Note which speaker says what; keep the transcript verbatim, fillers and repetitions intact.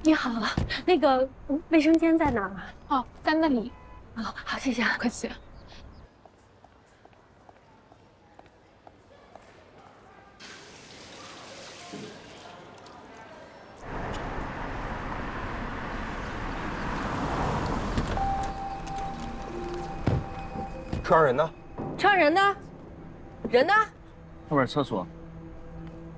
Speaker 1: 你好，那个卫生间在哪儿啊？
Speaker 2: 哦，在那里。
Speaker 1: 哦，好，谢谢啊，
Speaker 2: 不客气。
Speaker 3: 车上人呢？
Speaker 1: 车上人呢？人呢？
Speaker 4: 后边厕所。